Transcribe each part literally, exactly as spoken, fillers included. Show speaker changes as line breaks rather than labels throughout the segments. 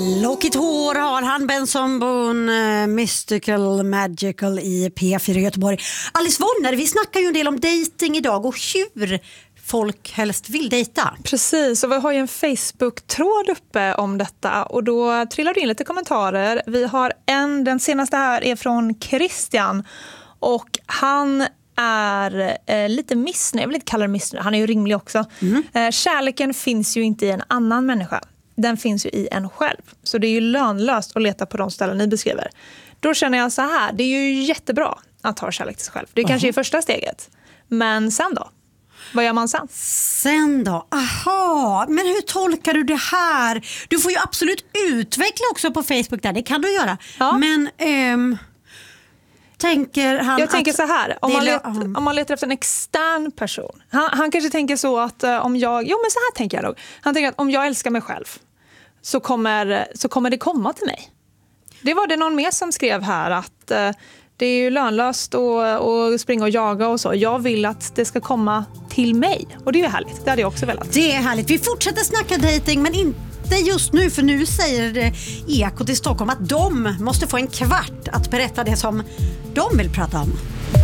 Lockigt hår har han, Benson Boone, Mystical Magical i P fyra Göteborg. Alice Wollner, vi snackar ju en del om dating idag och hur folk helst vill dejta.
Precis, och vi har ju en Facebook-tråd uppe om detta och då trillar det in lite kommentarer. Vi har en, den senaste här är från Christian och han är eh, lite missnöjd, jag vill inte kalla det missnöjd, han är ju rimlig också. Mm. Eh, kärleken finns ju inte i en annan människa. Den finns ju i en själv. Så det är ju lönlöst att leta på de ställen ni beskriver. Då känner jag så här, det är ju jättebra att ha kärlek till sig själv. Det är kanske är första steget. Men sen då? Vad gör man sen?
Sen då? Aha, men hur tolkar du det här? Du får ju absolut utveckla också på Facebook där, det kan du göra. Ja. Men ehm, tänker han
Jag tänker
att
så här, om man,
det,
let, om man letar efter en extern person. Han, han kanske tänker så att uh, om jag, jo men så här tänker jag nog. Han tänker att om jag älskar mig själv så kommer, så kommer det komma till mig. Det var det någon mer som skrev här att uh, det är ju lönlöst att, att springa och jaga och så. Jag vill att det ska komma till mig. Och det är ju härligt. Det hade jag också velat.
Det är härligt. Vi fortsätter snacka dating men inte just nu. För nu säger Ekot i Stockholm att de måste få en kvart att berätta det som de vill prata om.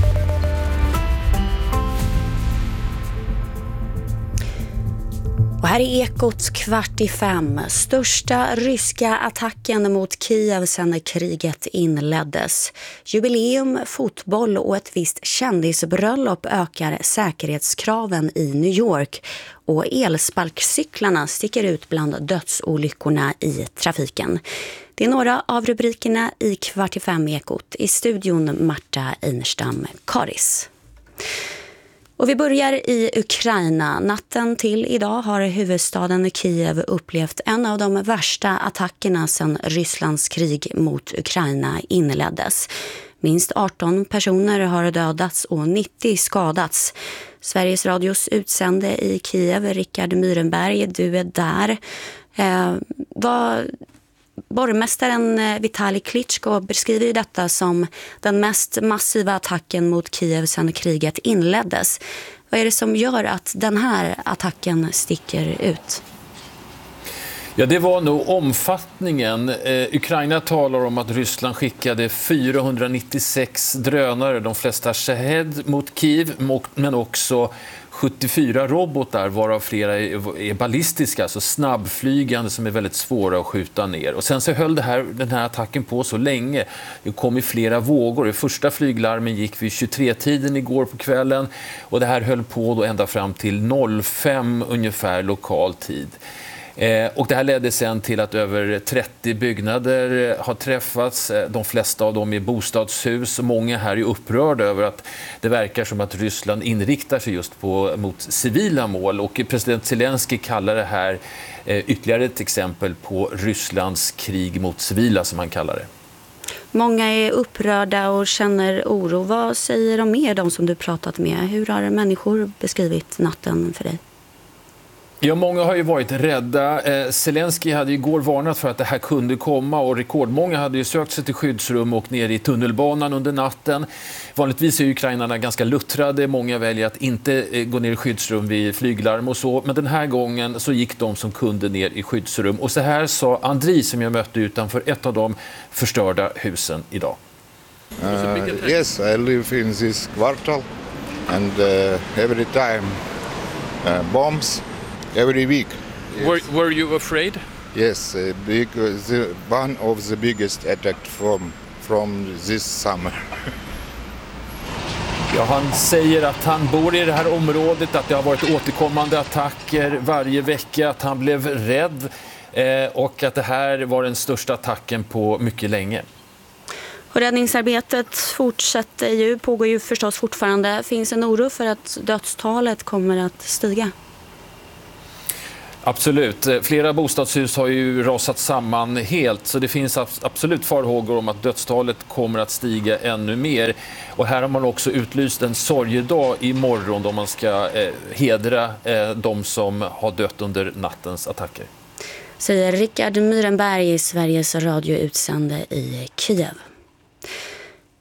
Och här är Ekots kvart i fem. Största ryska attacken mot Kiev sedan kriget inleddes. Jubileum, fotboll och ett visst kändisbröllop ökar säkerhetskraven i New York. Och elsparkcyklarna sticker ut bland dödsolyckorna i trafiken. Det är några av rubrikerna i kvart i fem Ekot. I studion Marta Einerstam Karis. Och vi börjar i Ukraina. Natten till idag har huvudstaden Kiev upplevt en av de värsta attackerna sedan Rysslands krig mot Ukraina inleddes. Minst arton personer har dödats och nittio skadats. Sveriges Radios utsände i Kiev, Rickard Myrenberg, du är där. Eh, vad... Borgmästaren Vitali Klitschko beskriver ju detta som den mest massiva attacken mot Kiev sedan kriget inleddes. Vad är det som gör att den här attacken sticker ut?
Ja, det var nog omfattningen. Eh, Ukraina talar om att Ryssland skickade fyrahundranittiosex drönare, de flesta Shahed, mot Kiev, men också sjuttiofyra robotar, varav flera är ballistiska, alltså snabbflygande som är väldigt svåra att skjuta ner. Och sen så höll det här, den här attacken på så länge. Det kom i flera vågor. Det första flyglarmen gick vid tjugotre-tiden igår på kvällen och det här höll på då ända fram till noll fem ungefär lokal tid. Eh, och det här ledde sen till att över trettio byggnader har träffats. De flesta av dem är bostadshus. Många här är upprörda över att det verkar som att Ryssland inriktar sig just på, mot civila mål. Och president Zelensky kallar det här eh, ytterligare ett exempel på Rysslands krig mot civila, som han kallar det.
Många är upprörda och känner oro. Vad säger de mer, de som du pratat med? Hur har människor beskrivit natten för dig?
Ja, många har ju varit rädda. Eh, Zelensky hade ju igår varnat för att det här kunde komma och rekordmånga hade ju sökt sig till skyddsrum och ner i tunnelbanan under natten. Vanligtvis är ju ukrainarna ganska luttrade. Många väljer att inte eh, gå ner i skyddsrum vid flyglarm och så. Men den här gången så gick de som kunde ner i skyddsrum. Och så här sa Andri som jag mötte utanför ett av de förstörda husen idag.
Uh, yes, I live in this quarter and uh, every time uh, bombs. Every week. Yes.
Were, were you afraid?
Yes, uh, because the, one of the biggest attacks from from this summer.
Ja, han säger att han bor i det här området, att det har varit återkommande attacker varje vecka, att han blev rädd eh, och att det här var den största attacken på mycket länge.
Och räddningsarbetet fortsätter ju, pågår ju förstås fortfarande. Finns en oro för att dödstalet kommer att stiga?
Absolut. Flera bostadshus har ju rasat samman helt, så det finns absolut farhågor om att dödstalet kommer att stiga ännu mer. Och här har man också utlyst en sorgedag imorgon då man ska eh, hedra eh, de som har dött under nattens attacker.
Säger Rickard Myrenberg, Sveriges Radio utsände i Kiev.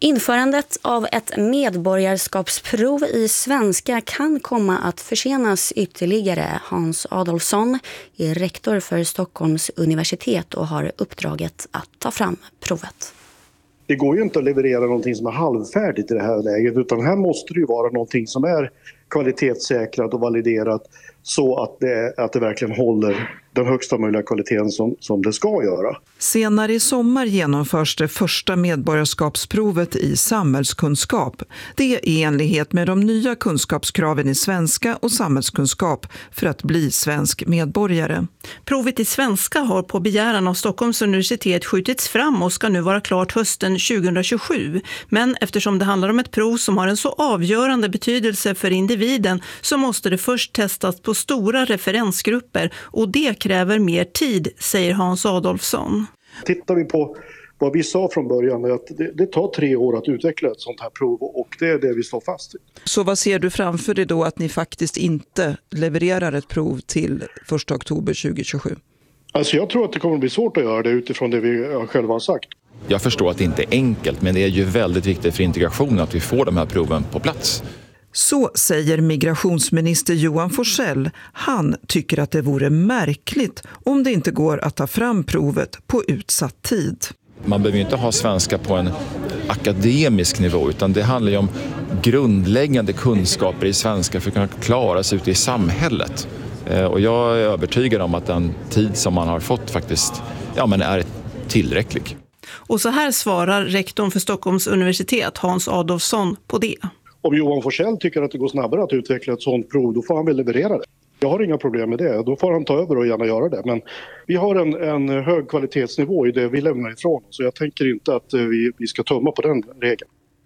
Införandet av ett medborgarskapsprov i svenska kan komma att försenas ytterligare. Hans Adolfsson är rektor för Stockholms universitet och har uppdraget att ta fram provet.
Det går ju inte att leverera någonting som är halvfärdigt i det här läget, utan här måste det ju vara någonting som är kvalitetssäkrat och validerat så att det, att det verkligen håller den högsta möjliga kvaliteten som, som det ska göra.
Senare i sommar genomförs det första medborgarskapsprovet i samhällskunskap. Det är i enlighet med de nya kunskapskraven i svenska och samhällskunskap för att bli svensk medborgare.
Provet i svenska har på begäran av Stockholms universitet skjutits fram och ska nu vara klart hösten tjugohundratjugosju. Men eftersom det handlar om ett prov som har en så avgörande betydelse för individen så måste det först testas på stora referensgrupper och det kräver mer tid, säger Hans Adolfsson.
Tittar vi på vad vi sa från början, att det, det tar tre år att utveckla ett sånt här prov och det är det vi står fast i.
Så vad ser du framför dig då att ni faktiskt inte levererar ett prov till första oktober tjugohundratjugosju?
Alltså jag tror att det kommer att bli svårt att göra det utifrån det vi själva har sagt.
Jag förstår att det inte är enkelt, men det är ju väldigt viktigt för integrationen att vi får de här proven på plats.
Så säger migrationsminister Johan Forssell. Han tycker att det vore märkligt om det inte går att ta fram provet på utsatt tid.
Man behöver ju inte ha svenska på en akademisk nivå, utan det handlar ju om grundläggande kunskaper i svenska för att kunna klara sig ute i samhället. Och jag är övertygad om att den tid som man har fått faktiskt ja, men är tillräcklig.
Och så här svarar rektorn för Stockholms universitet, Hans Adolfsson, på det.
Om Johan Forssell tycker att det går snabbare att utveckla ett sådant prov, då får han väl leverera det. Jag har inga problem med det, då får han ta över och gärna göra det. Men vi har en, en hög kvalitetsnivå i det vi lämnar ifrån, så jag tänker inte att vi, vi ska tumma på den regeln.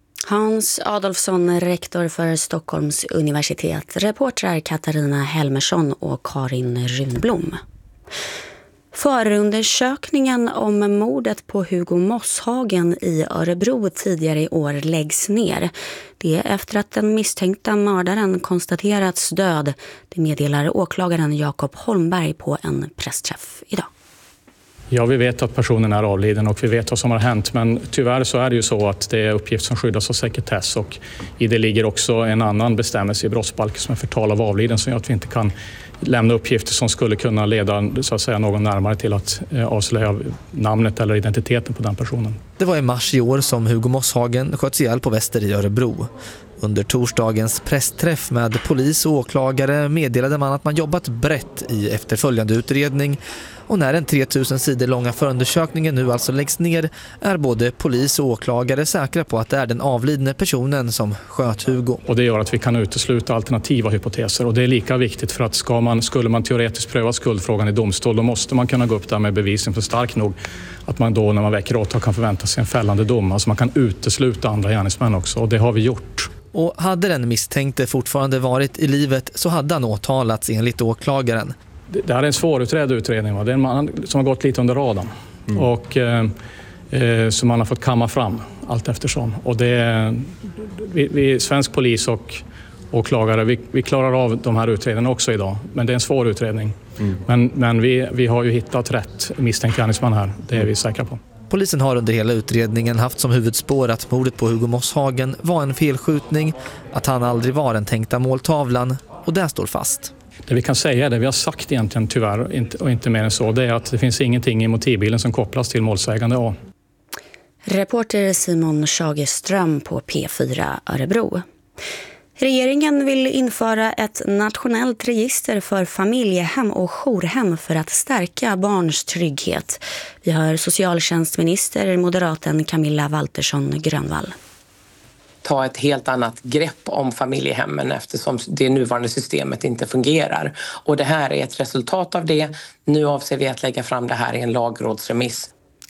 Hans Adolfsson, rektor för Stockholms universitet. Reportrar Katarina Helmersson och Karin Runblom. Förundersökningen om mordet på Hugo Mosshagen i Örebro tidigare i år läggs ner. Det är efter att den misstänkta mördaren konstaterats död. Det meddelar åklagaren Jakob Holmberg på en pressträff idag.
Ja, vi vet att personen är avliden och vi vet vad som har hänt, men tyvärr så är det ju så att det är uppgift som skyddas av sekretess och i det ligger också en annan bestämmelse i brottsbalken som är förtal av avliden som gör att vi inte kan lämna uppgifter som skulle kunna leda så att säga, någon närmare till att avslöja namnet eller identiteten på den personen.
Det var i mars i år som Hugo Mosshagen sköts ihjäl på Väster i Örebro. Under torsdagens pressträff med polis och åklagare meddelade man att man jobbat brett i efterföljande utredning. Och när den tre tusen sidor långa förundersökningen nu alltså läggs ner är både polis och åklagare säkra på att det är den avlidne personen som sköt Hugo.
Och det gör att vi kan utesluta alternativa hypoteser och det är lika viktigt för att ska man, skulle man teoretiskt pröva skuldfrågan i domstol då måste man kunna gå upp där med bevisen för stark nog att man då när man väcker åtal kan förvänta sig en fällande dom. Alltså man kan utesluta andra gärningsmän också och det har vi gjort.
Och hade den misstänkte fortfarande varit i livet så hade han åtalats enligt åklagaren.
Det här är en svårutredd utredning. Va? Det är en man som har gått lite under radarn. Mm. Och eh, eh, som man har fått kamma fram allt eftersom. Och det är, vi, vi, svensk polis och åklagare, vi, vi klarar av de här utredningarna också idag. Men det är en svår utredning. Mm. Men, men vi, vi har ju hittat rätt misstänkt gärningsman här. Det är vi säkra på.
Polisen har under hela utredningen haft som huvudspår att mordet på Hugo Mosshagen var en felskjutning, att han aldrig var den tänkta måltavlan och det står fast.
Det vi kan säga, det vi har sagt egentligen tyvärr inte, och inte mer än så, det är att det finns ingenting i motivbilden som kopplas till målsägande A.
Reporter Simon Schagerström på P fyra Örebro. Regeringen vill införa ett nationellt register för familjehem och jourhem för att stärka barns trygghet. Vi hör socialtjänstminister moderaten Camilla Waltersson Grönvall.
Ta ett helt annat grepp om familjehemmen eftersom det nuvarande systemet inte fungerar. Och det här är ett resultat av det. Nu avser vi att lägga fram det här i en lagrådsremiss.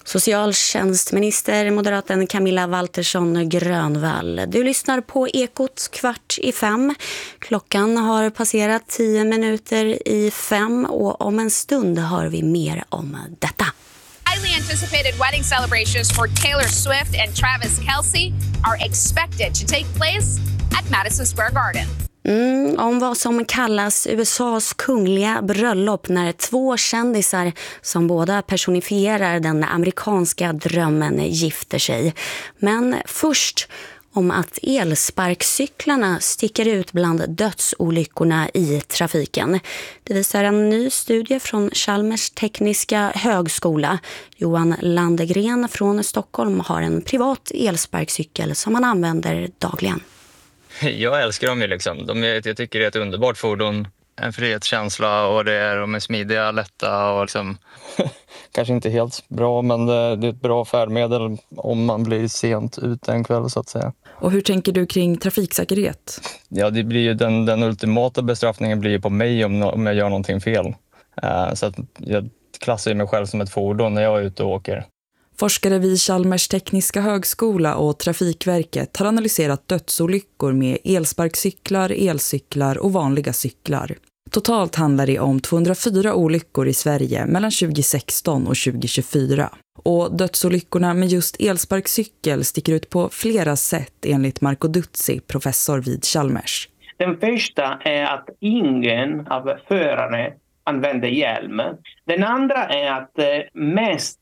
Socialtjänstminister moderaten Camilla Waltersson Grönvall. Du lyssnar på Ekot kvart i fem. Klockan har passerat tio minuter i fem och om en stund hör vi mer om detta.
Highly anticipated wedding celebrations for Taylor Swift and Travis Kelce are expected to take place at Madison Square Garden.
Mm, om vad som kallas U S A:s kungliga bröllop när två kändisar som båda personifierar den amerikanska drömmen gifter sig. Men först om att elsparkcyklarna sticker ut bland dödsolyckorna i trafiken. Det visar en ny studie från Chalmers tekniska högskola. Johan Landegren från Stockholm har en privat elsparkcykel som han använder dagligen.
Jag älskar dem ju liksom. De är, jag tycker det är ett underbart fordon. En frihetskänsla och det är, de är smidiga, lätta och liksom kanske inte helt bra, men det, det är ett bra färdmedel om man blir sent ut en kväll så att säga.
Och hur tänker du kring trafiksäkerhet?
Ja, det blir ju den, den ultimata bestraffningen blir ju på mig om, om jag gör någonting fel. Uh, så att jag klassar mig själv som ett fordon när jag är ute och åker.
Forskare vid Chalmers tekniska högskola och Trafikverket har analyserat dödsolyckor med elsparkcyklar, elcyklar och vanliga cyklar. Totalt handlar det om tvåhundrafyra olyckor i Sverige mellan tjugohundrasexton och tjugohundratjugofyra. Och dödsolyckorna med just elsparkcykel sticker ut på flera sätt enligt Marco Duzzi, professor vid Chalmers.
Den första är att ingen av förarna använder hjälm. Den andra är att mest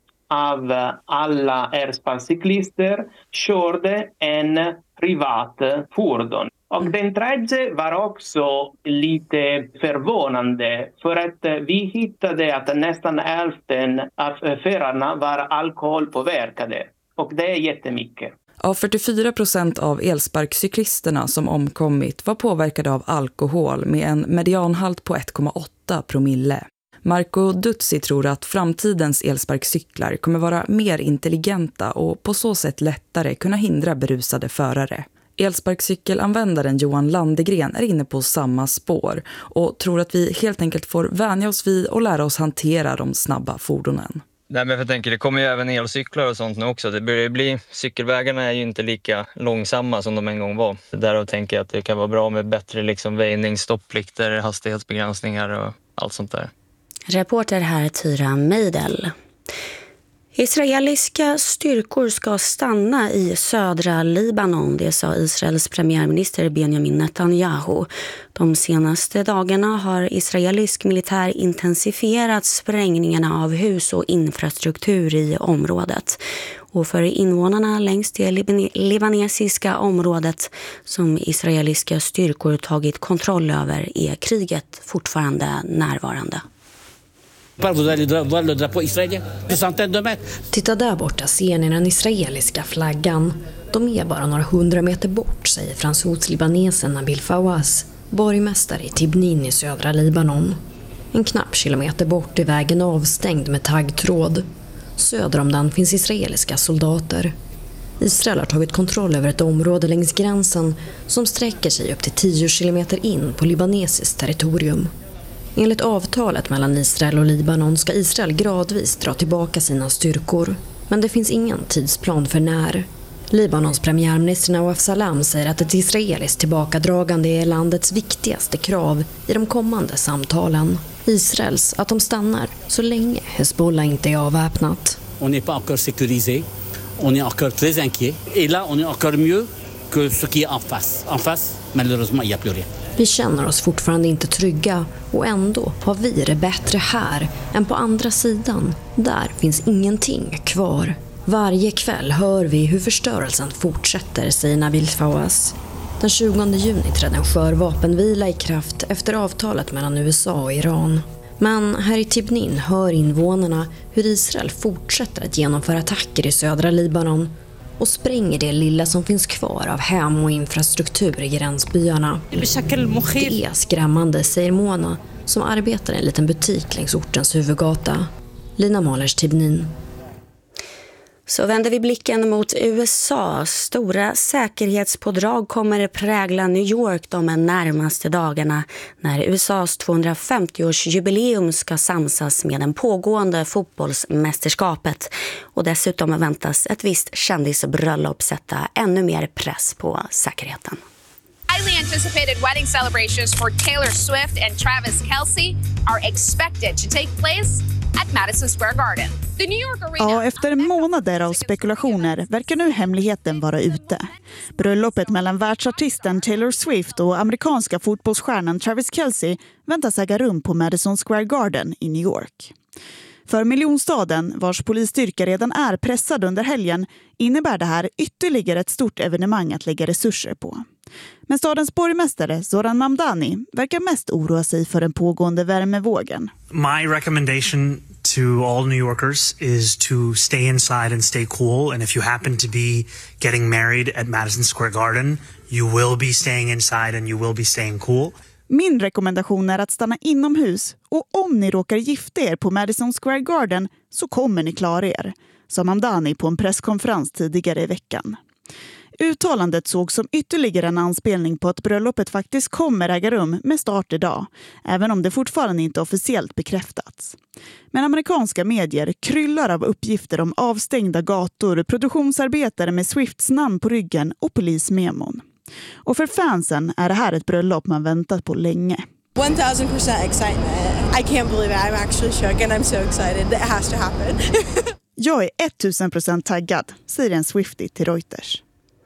av alla elsparkcyklister körde en privat fordon. Och den tredje var också lite förvånande för att vi hittade att nästan hälften av förarna var alkoholpåverkade. Och det är jättemycket.
Av fyrtiofyra procent av elsparkcyklisterna som omkommit var påverkade av alkohol med en medianhalt på ett komma åtta promille. Marco Duzzi tror att framtidens elsparkcyklar kommer vara mer intelligenta och på så sätt lättare kunna hindra berusade förare. Elsparkcykelanvändaren Johan Landegren är inne på samma spår och tror att vi helt enkelt får vänja oss vid och lära oss hantera de snabba fordonen.
Nej, men jag tänker, det kommer ju även elcyklar och sånt nu också. Det börjar bli, cykelvägarna är ju inte lika långsamma som de en gång var. Därav tänker jag att det kan vara bra med bättre liksom väjning, stoppplikter, hastighetsbegränsningar och allt sånt där.
Reporter här Tyra Meidel. Israeliska styrkor ska stanna i södra Libanon, det sa Israels premiärminister Benjamin Netanyahu. De senaste dagarna har israelisk militär intensifierat sprängningarna av hus och infrastruktur i området. Och för invånarna längs det libanesiska området som israeliska styrkor tagit kontroll över är kriget fortfarande närvarande.
Titta där borta ser ni den israeliska flaggan. De är bara några hundra meter bort, säger fransos-libanesen Nabil Fawaz, borgmästare i Tibnin i södra Libanon. En knapp kilometer bort är vägen avstängd med taggtråd. Söder om den finns israeliska soldater. Israel har tagit kontroll över ett område längs gränsen som sträcker sig upp till tio kilometer in på libanesiskt territorium. Enligt avtalet mellan Israel och Libanon ska Israel gradvis dra tillbaka sina styrkor. Men det finns ingen tidsplan för när. Libanons premiärminister Nawaf Salam säger att ett israeliskt tillbakadragande är landets viktigaste krav i de kommande samtalen. Israels att de stannar så länge Hezbollah inte är avväpnat.
On n'est pas encore sécurisé. On est encore très inquiet. Et là, on est encore mieux que ce qui est en face. En face, malheureusement, il n'y a plus rien.
Vi känner oss fortfarande inte trygga och ändå har vi det bättre här än på andra sidan. Där finns ingenting kvar. Varje kväll hör vi hur förstörelsen fortsätter, säger Nabil Fawaz. Den tjugonde juni trädde en skör vapenvila i kraft efter avtalet mellan U S A och Iran. Men här i Tibnin hör invånarna hur Israel fortsätter att genomföra attacker i södra Libanon och spränger det lilla som finns kvar av hem och infrastruktur i gränsbyarna. Det är skrämmande, säger Mona, som arbetar i en liten butik längs ortens huvudgata. Lina Malers, Tibnin.
Så vänder vi blicken mot U S A. Stora säkerhetspådrag kommer prägla New York de närmaste dagarna när U S A:s tvåhundrafemtioårsjubileum ska samsas med den pågående fotbollsmästerskapet. Och dessutom väntas ett visst kändisbröllop sätta ännu mer press på säkerheten.
Highly anticipated wedding celebrations for Taylor Swift and Travis Kelce are expected to take place at Madison Square Garden. The New York Arena.
Ja, efter månader av spekulationer verkar nu hemligheten vara ute. Bröllopet mellan världsartisten Taylor Swift och amerikanska fotbollsstjärnan Travis Kelce väntas äga rum på Madison Square Garden i New York. För miljonstaden, vars polisstyrka redan är pressad under helgen, innebär det här ytterligare ett stort evenemang att lägga resurser på. Men stadens borgmästare Zoran Mamdani verkar mest oroa sig för den pågående värmevågen.
My recommendation to all New Yorkers is to stay inside and stay cool. And if you happen to be getting married at Madison Square Garden, you will be staying inside and you will be staying cool.
Min rekommendation är att stanna inomhus, och om ni råkar gifta er på Madison Square Garden så kommer ni klara er, sa Mamdani på en presskonferens tidigare i veckan. Uttalandet såg som ytterligare en anspelning på att bröllopet faktiskt kommer äga rum med start idag, även om det fortfarande inte officiellt bekräftats. Men amerikanska medier kryllar av uppgifter om avstängda gator, produktionsarbetare med Swifts namn på ryggen och polismemon. Och för fansen är det här ett bröllop man väntat på länge.
one thousand percent excitement. I can't believe it. I'm actually shook and I'm so excited. It has to happen.
Jag är tusen procent taggad, säger en Swiftie till Reuters.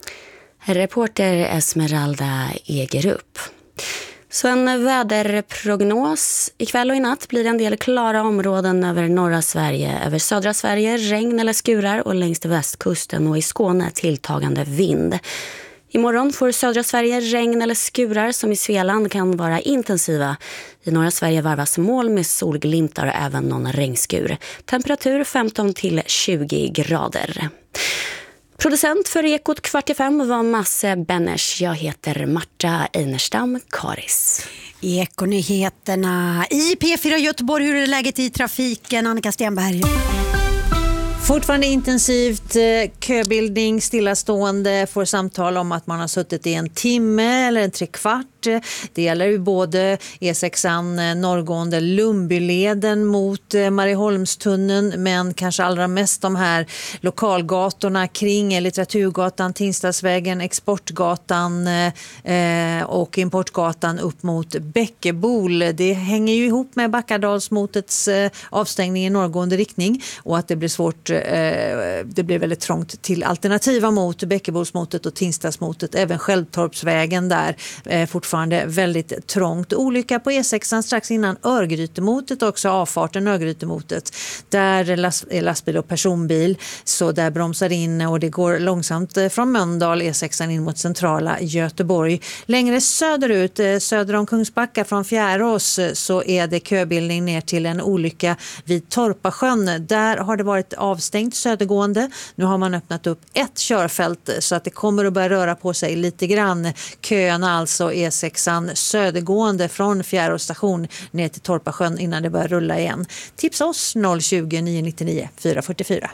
Reporter Esmeralda Egerup. Så en väderprognos. Ikväll och i natt blir det en del klara områden över norra Sverige. Över södra Sverige regn eller skurar, och längs västkusten och i Skåne tilltagande vind. Imorgon får södra Sverige regn eller skurar som i Svealand kan vara intensiva. I norra Sverige varvas moln med solglimtar och även någon regnskur. Temperatur femton till tjugo grader. Producent för Ekot kvart i fem var Masse Benners. Jag heter Marta Einerstam Karis.
Ekonyheterna i P fyra Göteborg. Hur är läget i trafiken? Annika Stenberg.
Fortfarande intensivt, köbildning, stillastående, får samtal om att man har suttit i en timme eller en tre kvart. Det gäller ju både E sexan norrgående Lumbyleden mot Marieholmstunneln, men kanske allra mest de här lokalgatorna kring Litteraturgatan, Tingstadsvägen, Exportgatan eh, och Importgatan upp mot Bäckebol. Det hänger ju ihop med Backadalsmotets eh, avstängning i norrgående riktning, och att det blir svårt, eh, det blir väldigt trångt till alternativa mot Bäckebolsmotet och Tingstadsmotet. Även Skälltorpsvägen där eh, fortfarande väldigt trångt. Olycka på E sexan strax innan Örgrytemotet, också avfarten Örgrytemotet. Där är lastbil och personbil, så där bromsar in, och det går långsamt från Mölndal E sexan in mot centrala Göteborg. Längre söderut, söder om Kungsbacka från Fjärås, så är det köbildning ner till en olycka vid Torpasjön. Där har det varit avstängt södergående. Nu har man öppnat upp ett körfält så att det kommer att börja röra på sig lite grann. Köerna alltså E sexan södergående från Fjärås station ner till Torpasjön innan det börjar rulla igen. Tipsa oss noll tjugo, nio nittionio, fyra fyrtiofyra.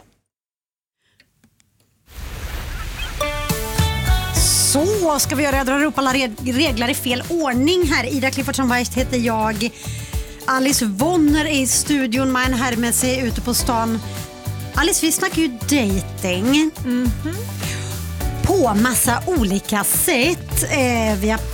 Så ska vi göra. Jag drar upp alla regler i fel ordning här. Ida Cliffordsson Weist heter jag. Alice Vonner är i studion. Man härmed sig ute på stan. Alice, vi snackar ju dating. Mm-hmm. På massa olika sätt. Eh, vi har...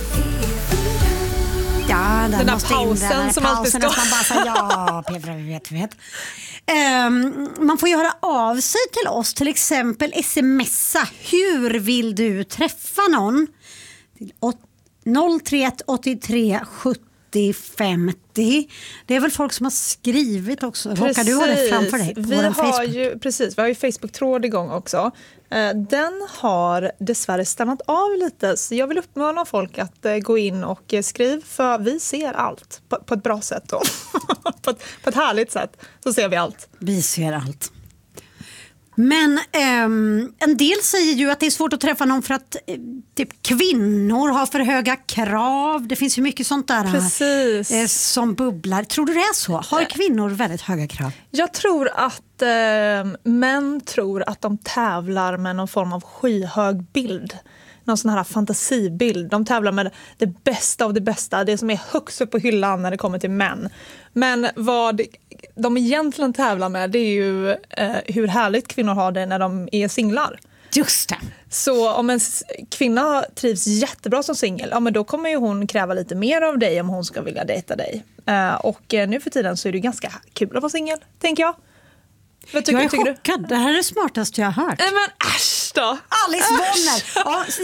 Ja, den,
den
måste
pausen
in där. Den
som
pausen
alltid står.
Man bara säger, ja, Petra, vi vet, vi vet. Um, man får ju höra av sig till oss, till exempel smsa. Hur vill du träffa någon? noll tre ett åttiotre sjuttio femtio. Det är väl folk som har skrivit också. Råkar du ha det framför dig?
Vi har ju, precis, vi har ju Facebook-tråd igång också. Den har dessvärre stannat av lite, så jag vill uppmana folk att gå in och skriva, för vi ser allt på, på ett bra sätt då. på, ett, på ett härligt sätt så ser vi allt.
Vi ser allt. Men um, en del säger ju att det är svårt att träffa någon för att eh, typ, kvinnor har för höga krav. Det finns ju mycket sånt där eh, som bubblar. Tror du det är så? Har kvinnor väldigt höga krav?
Jag tror att eh, män tror att de tävlar med någon form av skyhög bild. Någon sån här fantasibild. De tävlar med det bästa av det bästa. Det som är högst upp på hyllan när det kommer till män. Men vad de egentligen tävlar med, det är ju eh, hur härligt kvinnor har det när de är singlar.
Just det.
Så om en kvinna trivs jättebra som singel, ja, men då kommer ju hon kräva lite mer av dig om hon ska vilja dejta dig. Eh, och eh, nu för tiden så är det ganska kul att vara singel, tänker jag. Vad tycker,
jag är
tycker
chockad. Du? Det här är det smartaste jag har hört.
Nej men äsch då!
Alice Bonner! Ja,